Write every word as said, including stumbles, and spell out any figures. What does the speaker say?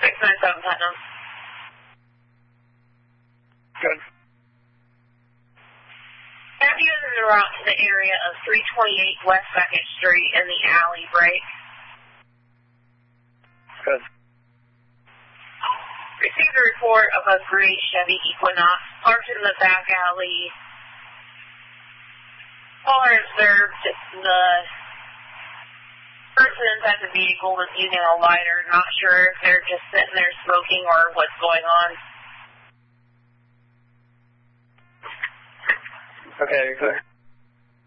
six nine seven Putnam. Good. Have you been en route to the area of three twenty-eight West second Street in the alley break? Good. Received a report of a gray Chevy Equinox parked in the back alley. Caller observed the person inside the vehicle was using a lighter. Not sure if they're just sitting there smoking or what's going on. Okay, you're clear.